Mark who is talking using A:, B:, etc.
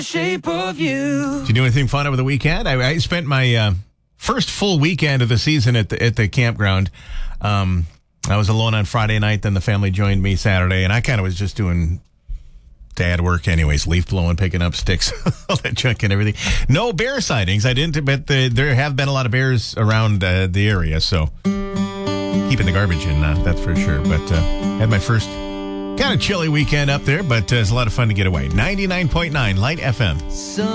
A: Shape of you.
B: Did you do anything fun over the weekend? I spent my first full weekend of the season at the campground. I was alone on Friday night, then the family joined me Saturday, and I kind of was just doing dad work anyways, leaf blowing, picking up sticks, all that junk and everything. No bear sightings. I didn't, but there have been a lot of bears around the area, so keeping the garbage in, that's for sure. But had my first kind of chilly weekend up there, but it's a lot of fun to get away. 99.9 Light FM.